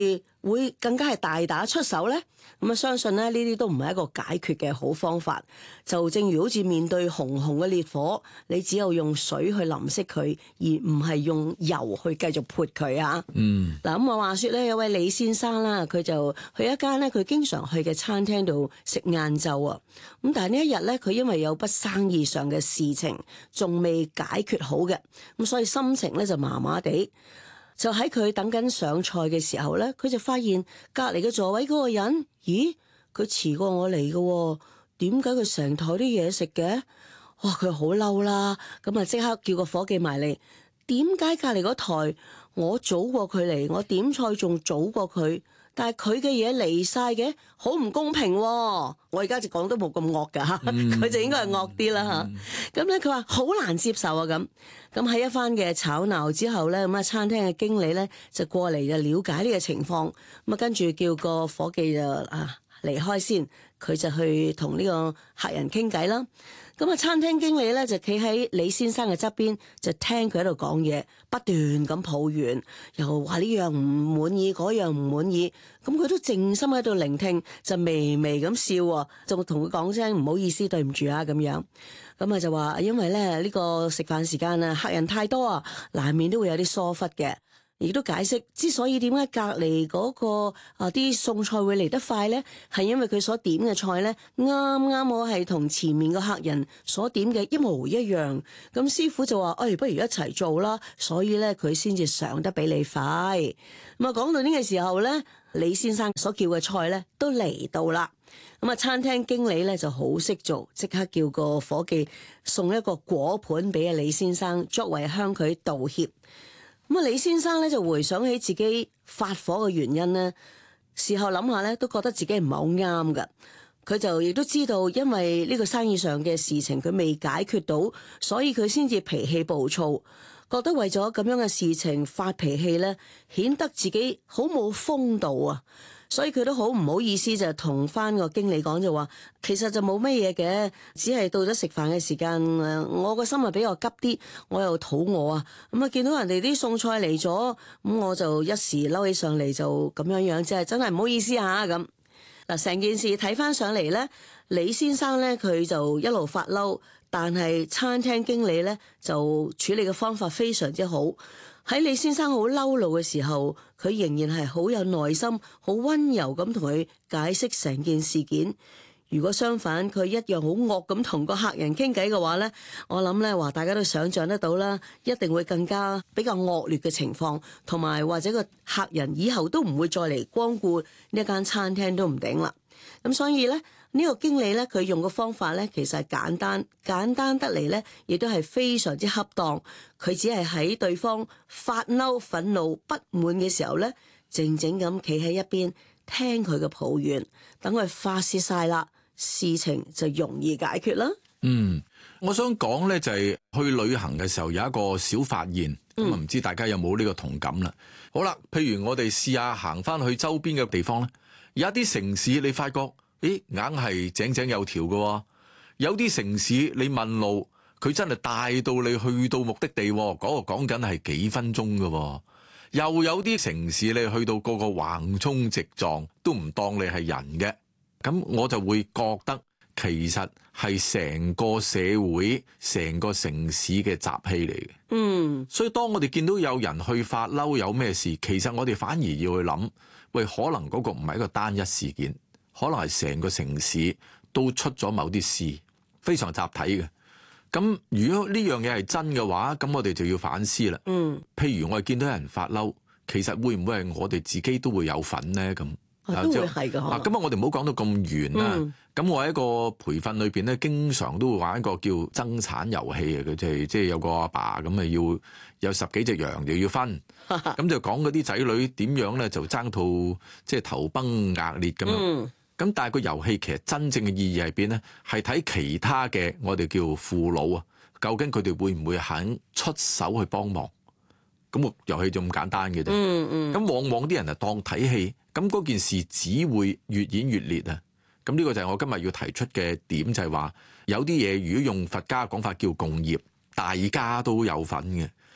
會更加係大打出手呢？咁相信咧呢啲都唔係一個解決嘅好方法。就正如好似面對熊熊嘅烈火，你只有用水去淋熄佢，而唔係用油去繼續潑佢啊。嗱，咁我話說咧，有位李先生啦，佢就去一間咧佢經常去嘅餐廳度食晏晝啊。咁但係呢一日咧，佢因為有筆生意上嘅事情仲未解決好嘅，咁所以心情咧就麻麻地。就喺佢等緊上菜嘅時候咧，佢就發現隔離嘅座位嗰個人，咦，佢遲過我嚟嘅，點解佢成枱啲嘢食嘅？哇！佢好嬲啦，咁啊即刻叫個伙計埋嚟。點解隔離嗰枱我早過佢嚟，我點菜仲早過佢，但係佢嘅嘢嚟晒嘅，好唔公平喎！我而家就講都冇咁惡㗎嚇，佢就應該係惡啲啦嚇。咁咧佢話好難接受啊咁。咁喺一番嘅吵鬧之後咧，咁啊餐廳嘅經理咧就過嚟就了解呢個情況，咁啊跟住叫個伙計就離開先，佢就去同呢個客人傾偈啦。咁啊，餐廳經理咧就企喺李先生嘅側邊，就聽佢喺度講嘢，不斷咁抱怨，又話呢樣唔滿意，嗰樣唔滿意。咁佢都靜心喺度聆聽，就微微咁笑喎，就同佢講聲唔好意思，對唔住啊咁樣。咁啊就話因為咧呢個食飯時間啊，客人太多啊，難免都會有啲疏忽嘅。亦都解釋之所以點解隔離嗰個啲餸菜會嚟得快呢，係因為佢所點嘅菜呢，啱啱我係同前面個客人所點嘅一模一樣。咁師傅就話：不如一齊做啦，所以呢，佢先至上得比你快。咁啊講到呢個時候呢，李先生所叫嘅菜呢都嚟到啦。咁啊餐廳經理呢就好識做，即刻叫個伙計送一個果盤俾阿李先生，作為向佢道歉。咁啊，李先生咧就回想起自己發火嘅原因咧，事後諗下咧，都覺得自己唔係好啱㗎。佢就亦都知道，因為呢個生意上嘅事情佢未解決到，所以佢先至脾氣暴躁，覺得為咗咁樣嘅事情發脾氣咧，顯得自己好冇風度啊。所以佢都好唔好意思，就同翻個經理講就話，其實就冇乜嘢嘅，只係到咗食飯嘅時間，我個心係比較急啲，我又肚餓啊，咁啊見到人哋啲餸菜嚟咗，咁我就一時嬲起上嚟就咁樣樣，即係真係唔好意思嚇咁。嗱，成件事睇翻上嚟咧，李先生咧佢就一路發嬲，但係餐廳經理咧就處理嘅方法非常之好。喺李先生好嬲怒嘅時候，佢仍然係好有耐心、好溫柔咁同佢解釋成件事件。如果相反，佢一樣好惡咁同個客人傾偈嘅話呢，我諗呢話大家都想象得到啦，一定會更加比較惡劣嘅情況，同埋或者個客人以後都唔會再嚟光顧呢間餐廳都唔定啦。咁所以呢，呢個經理呢，佢用嘅方法呢，其實係簡單得嚟呢，亦都係非常之恰當。佢只係喺對方發嬲、憤怒、不滿嘅時候呢，靜靜咁企喺一邊聽佢嘅抱怨，等佢發洩晒啦，事情就容易解決啦。 我想講呢，就係去旅行嘅時候有一個小發現，咁唔知大家有冇呢個同感啦。好啦，譬如我哋試下行翻去周邊嘅地方咧，有一啲城市你發覺，硬係井井有條嘅，有啲城市你問路，佢真係帶到你去到目的地，嗰個講緊係幾分鐘嘅。又有啲城市你去到個橫衝直撞，都唔當你係人嘅。咁我就會覺得其實係成個社會、成個城市嘅習氣嚟嘅。所以當我哋見到有人去發嬲，有咩事，其實我哋反而要去諗，喂，可能嗰個唔係一個單一事件，可能係成個城市都出咗某啲事，非常集體嘅。咁如果呢樣嘢係真嘅話，咁我哋就要反思啦。譬如我哋見到有人發嬲，其實會唔會係我哋自己都會有份呢？咁都會係㗎。 嗱，咁我哋唔好講到咁遠啦。咁我喺一個培訓裏邊咧，經常都會玩一個叫爭產遊戲嘅，佢即係有個阿爸咁啊，要有10幾隻羊就要分，咁就講嗰啲仔女點樣咧就爭到即係頭崩額裂咁樣。咁但係個遊戲其實真正嘅意義係邊咧？係睇其他嘅我哋叫父老啊，究竟佢哋會唔會肯出手去幫忙？咁個遊戲就咁簡單嘅啫。咁往往啲人啊當睇戲，咁嗰件事只會越演越烈啊！咁呢個就係我今日要提出嘅點，就係話有啲嘢如果用佛家講法叫共業，大家都有份嘅。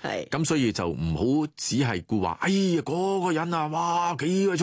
係咁所以就唔好只係顧話，哎呀嗰個人啊，哇幾個鐘